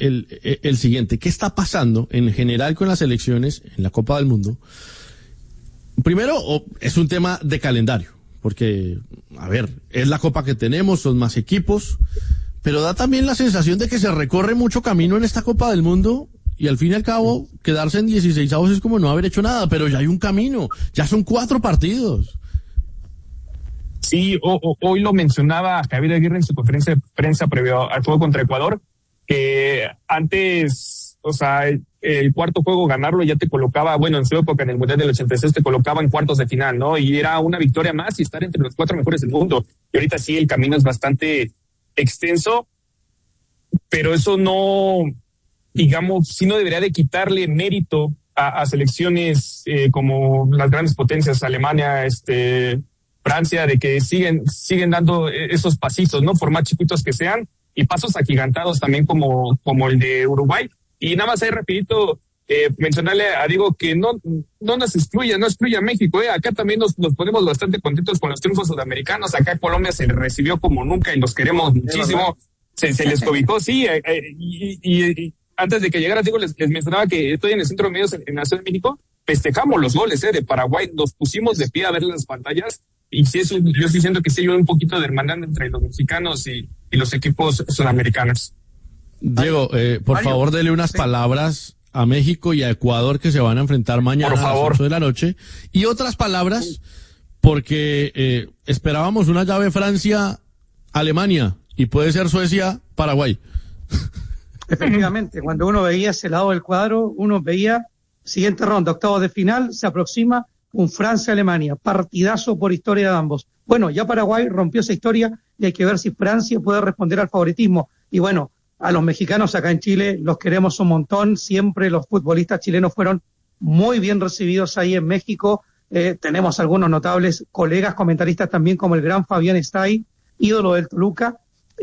el siguiente. ¿Qué está pasando en general con las elecciones en la Copa del Mundo? Primero, es un tema de calendario, porque, a ver, es la Copa que tenemos, son más equipos, pero da también la sensación de que se recorre mucho camino en esta Copa del Mundo y al fin y al cabo quedarse en 16avos es como no haber hecho nada, pero ya hay un camino, ya son 4 partidos. Sí, hoy lo mencionaba Javier Aguirre en su conferencia de prensa previo al juego contra Ecuador, que antes, o sea, el cuarto juego ganarlo ya te colocaba, bueno, en su época en el Mundial del 86 te colocaba en cuartos de final, ¿no? Y era una victoria más y estar entre los 4 mejores del mundo. Y ahorita sí, el camino es bastante extenso, pero eso no, digamos, sí no debería de quitarle mérito a selecciones como las grandes potencias, Alemania, Francia, de que siguen dando esos pasitos, ¿no? Por más chiquitos que sean, y pasos agigantados también como el de Uruguay. Y nada más ahí rapidito, mencionarle a Diego que no nos excluya, no excluya a México, acá también nos ponemos bastante contentos con los triunfos sudamericanos. Acá Colombia se les recibió como nunca y los queremos muchísimo. Se les cobijó, sí, y antes de que llegara Diego les mencionaba que estoy en el Centro de Medios en la Ciudad de México, festejamos los goles de Paraguay, nos pusimos de pie a ver las pantallas, y sí, eso, yo estoy diciendo que sí hay un poquito de hermandad entre los mexicanos y los equipos sudamericanos. Diego, por favor, dele unas palabras a México y a Ecuador que se van a enfrentar mañana a las 8 de la noche. Y otras palabras, porque esperábamos una llave Francia-Alemania y puede ser Suecia-Paraguay. Efectivamente, cuando uno veía ese lado del cuadro, uno veía siguiente ronda, octavos de final, se aproxima un Francia-Alemania, partidazo por historia de ambos. Bueno, ya Paraguay rompió esa historia y hay que ver si Francia puede responder al favoritismo. Y bueno, a los mexicanos acá en Chile los queremos un montón, siempre los futbolistas chilenos fueron muy bien recibidos ahí en México. Tenemos algunos notables colegas comentaristas también, como el gran Fabián Estay, ídolo del Toluca.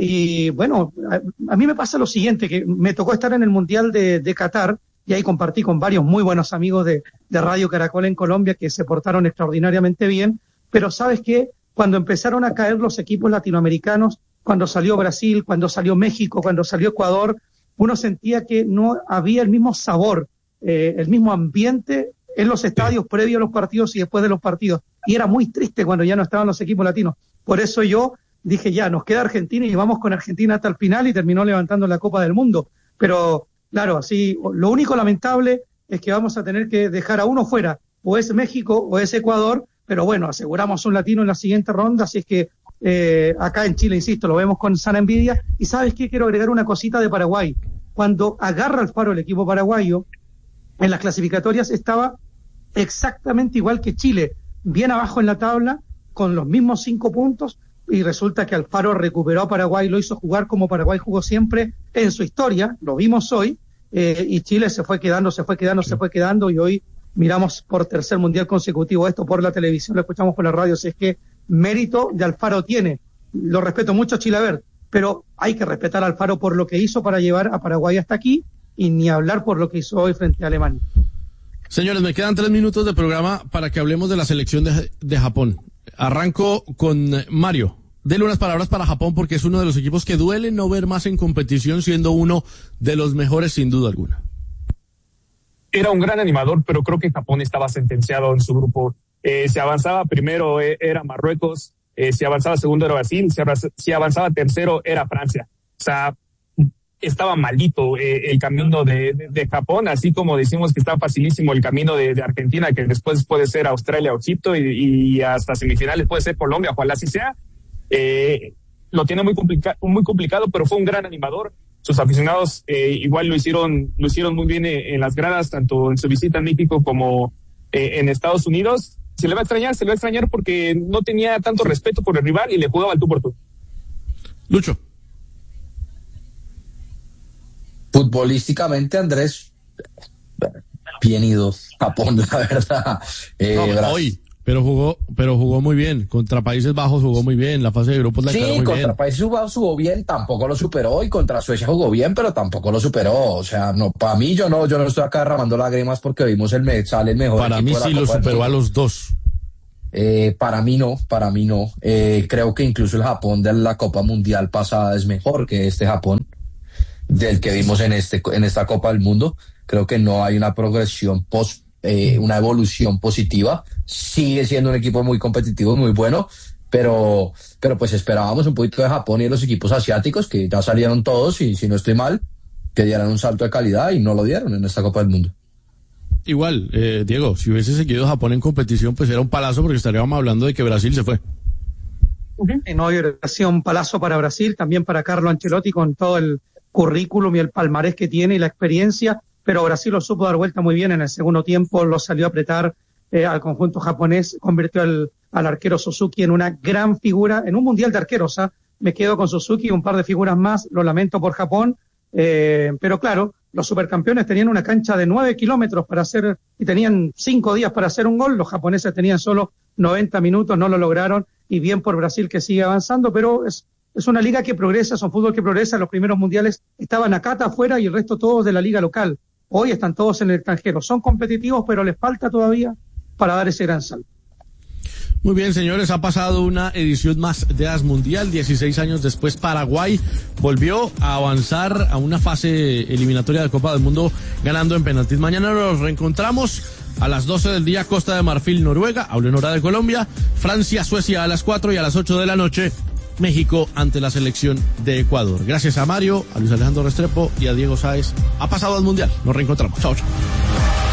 Y bueno, a mí me pasa lo siguiente, que me tocó estar en el Mundial de Qatar, y ahí compartí con varios muy buenos amigos de Radio Caracol en Colombia que se portaron extraordinariamente bien, pero ¿sabes qué? Cuando empezaron a caer los equipos latinoamericanos, cuando salió Brasil, cuando salió México, cuando salió Ecuador, uno sentía que no había el mismo sabor, el mismo ambiente en los estadios previo a los partidos y después de los partidos, y era muy triste cuando ya no estaban los equipos latinos. Por eso yo dije, ya, nos queda Argentina y vamos con Argentina hasta el final, y terminó levantando la Copa del Mundo. Pero claro, así, lo único lamentable es que vamos a tener que dejar a uno fuera, o es México o es Ecuador, pero bueno, aseguramos un latino en la siguiente ronda, así es que acá en Chile, insisto, lo vemos con sana envidia. Y ¿sabes qué? Quiero agregar una cosita de Paraguay. Cuando agarra Alfaro el equipo paraguayo, en las clasificatorias estaba exactamente igual que Chile, bien abajo en la tabla, con los mismos 5 puntos, y resulta que Alfaro recuperó a Paraguay, lo hizo jugar como Paraguay jugó siempre en su historia, lo vimos hoy, y Chile se fue quedando, y hoy miramos por tercer mundial consecutivo esto por la televisión, lo escuchamos por la radio. Si es que mérito de Alfaro tiene, lo respeto mucho Chilaver, pero hay que respetar a Alfaro por lo que hizo para llevar a Paraguay hasta aquí, y ni hablar por lo que hizo hoy frente a Alemania. Señores, me quedan 3 minutos de programa para que hablemos de la selección de Japón. Arranco con Mario. Dele unas palabras para Japón, porque es uno de los equipos que duele no ver más en competición, siendo uno de los mejores sin duda alguna. Era un gran animador, pero creo que Japón estaba sentenciado en su grupo. Si avanzaba primero era Marruecos, si avanzaba segundo era Brasil, si avanzaba tercero era Francia. O sea, estaba malito el camino de Japón, así como decimos que está facilísimo el camino de Argentina, que después puede ser Australia o Egipto, y hasta semifinales puede ser Colombia, ojalá así sea. Lo tiene muy complicado, pero fue un gran animador. Sus aficionados igual lo hicieron muy bien en las gradas, tanto en su visita a México como en Estados Unidos. Se le va a extrañar porque no tenía tanto respeto por el rival y le jugaba al tú por tú. Lucho. Futbolísticamente, Andrés, bien ido Japón, la verdad. Hoy, pero jugó muy bien. Contra Países Bajos jugó muy bien. La fase de grupos la quedó muy bien. Sí, contra Países Bajos jugó bien, tampoco lo superó. Y contra Suecia jugó bien, pero tampoco lo superó. O sea, no, para mí, yo no estoy acá derramando lágrimas porque vimos sale el mejor. Para mí sí lo superó a los dos. Para mí no. Creo que incluso el Japón de la Copa Mundial pasada es mejor que este Japón. del que vimos en esta Copa del Mundo. Creo que no hay una progresión una evolución positiva. Sigue siendo un equipo muy competitivo, muy bueno, pero pues esperábamos un poquito de Japón y de los equipos asiáticos, que ya salieron todos, y si no estoy mal, que dieran un salto de calidad, y no lo dieron en esta Copa del Mundo. Igual, Diego, si hubiese seguido Japón en competición, pues era un palazo, porque estaríamos hablando de que Brasil se fue. No hubiera sido un palazo para Brasil, también para Carlo Ancelotti, con todo el currículum y el palmarés que tiene y la experiencia, pero Brasil lo supo dar vuelta muy bien en el segundo tiempo, lo salió a apretar al conjunto japonés, convirtió al arquero Suzuki en una gran figura, en un mundial de arqueros. Me quedo con Suzuki y un par de figuras más, lo lamento por Japón, pero claro, los supercampeones tenían una cancha de 9 kilómetros para hacer, y tenían 5 días para hacer un gol. Los japoneses tenían solo 90 minutos, no lo lograron, y bien por Brasil, que sigue avanzando, pero es una liga que progresa, es un fútbol que progresa. Los primeros mundiales estaban acá afuera y el resto todos de la liga local. Hoy están todos en el extranjero. Son competitivos, pero les falta todavía para dar ese gran salto. Muy bien, señores, ha pasado una edición más de AS Mundial. 16 años después, Paraguay volvió a avanzar a una fase eliminatoria de Copa del Mundo, ganando en penaltis. Mañana nos reencontramos a las 12 del día, Costa de Marfil, Noruega, hablo en hora de Colombia, Francia, Suecia a las 4, y a las 8 de la noche, México ante la selección de Ecuador. Gracias a Mario, a Luis Alejandro Restrepo y a Diego Sáez. Ha pasado al Mundial. Nos reencontramos. Chao, chao.